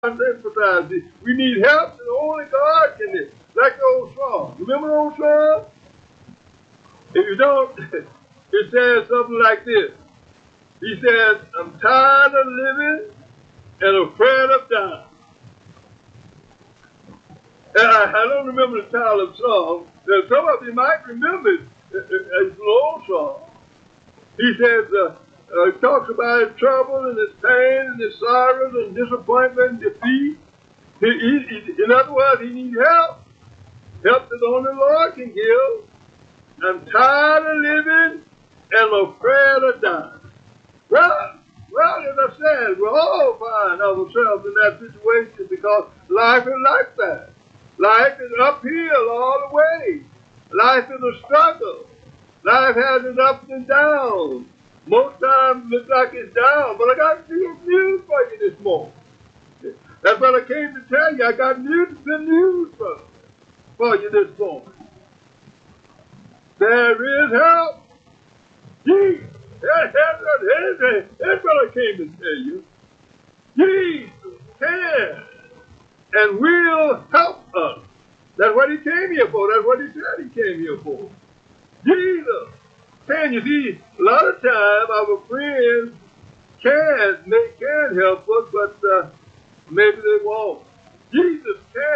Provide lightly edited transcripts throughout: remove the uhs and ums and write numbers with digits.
emphasize this. We need help, and only God can do it. Like the old song. Remember the old song? If you don't, it says something like this. He says, I'm tired of living and afraid of dying. And I don't remember the title of the song. Some of you might remember it. It's an old song. He says, he talks about his trouble and his pain and his sorrows and disappointment and defeat. In other words, he needs help. Help that only the Lord can give. I'm tired of living and afraid of dying. Well, as I said, we all find ourselves in that situation because life is like that. Life is uphill all the way. Life is a struggle. Life has its ups and downs. Most times it looks like it's down, but I got good news for you this morning. That's what I came to tell you. I got good news for you this morning. There is help. Jesus. That's what I came to tell you. Jesus can and will help us. That's what he came here for. That's what he said he came here for. Jesus can. You see, a lot of times our friends can help us, but maybe they won't. Jesus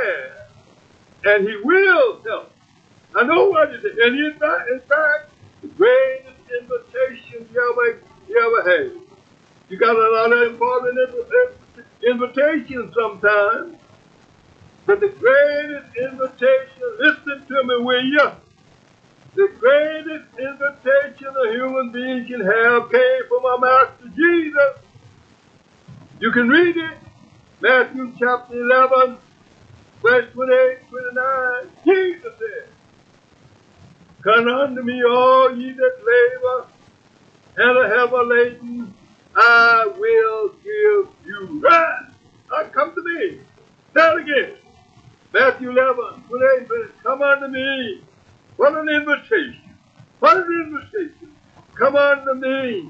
can, and he will help. I know what it is. And in fact, the greatest invitation you ever had. You got a lot of important invitations sometimes. But the greatest invitation, listen to me, will you? The greatest invitation a human being can have came from our Master Jesus. You can read it. Matthew chapter 11, verse 28, 29. Jesus said, come unto me, all ye that labor and are heavy laden, I will give you rest. Come to me. Say it again. Matthew 11, 28, come unto me. What an invitation. What an invitation. Come unto me,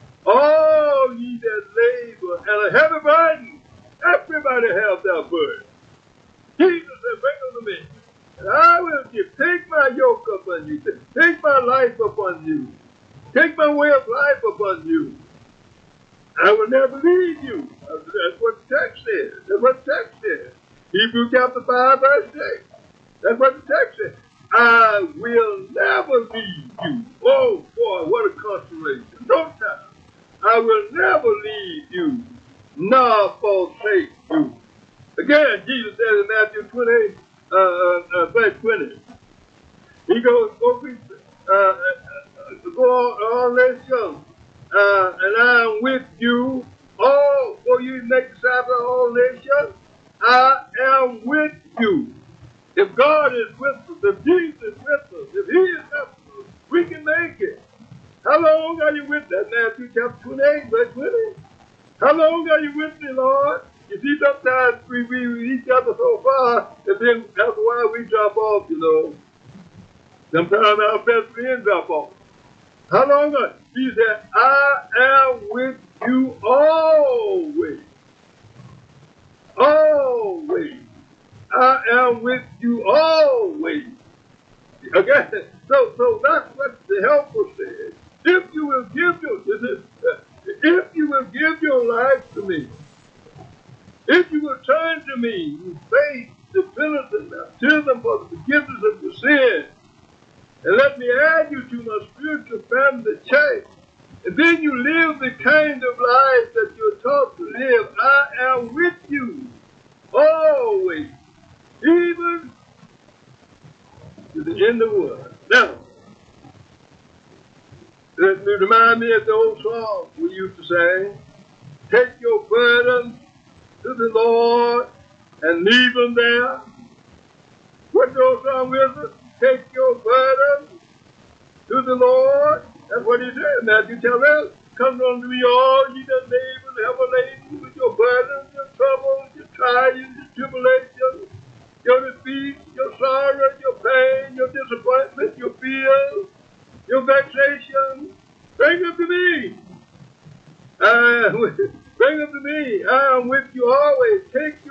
all ye that labor and are heavy burden. Everybody have their burden. Jesus said, bring unto me, and I will take my yoke upon you. Take my life upon you. Take my way of life upon you. I will never leave you. That's what the text says. That's what the text says. Hebrews chapter 5, verse 6. That's what the text says. I will never leave you. Oh, boy, what a consolation. No time. I will never leave you, nor forsake you. Again, Jesus said in Matthew 28, verse 20. He goes, go all nations, and I am with you. Oh, will you make disciples of all nations? I am with you. If God is with us, if Jesus is with us, if he is helping us, we can make it. How long are you with that? Matthew chapter 28, verse 20. How long are you with me, Lord? You see, sometimes we each other so far, and then that's why we drop off, you know. Sometimes our best friends drop off. How long are you? He said, I am with you always. Always. I am with you always. Okay? So that's what the helper said. If you will give your life to me, if you will turn to me with faith, repentance, and baptism for the forgiveness of your sin, and let me add you to my spiritual family, the church, and then you live the kind of life that you're taught to live, I am with you always, even to the end of the world. Now, let me remind me of the old song we used to sing. Take your burden to the Lord and leave them there. What the old song is? Take your burden to the Lord. That's what he said. Matthew tells us, come unto me all ye that labor and heavy laden with your burdens, your troubles, your trials, your tribulations, your defeat, your sorrow, your pain, your disappointment, your fears, your vexation. Bring them to me. Bring them to me. I am with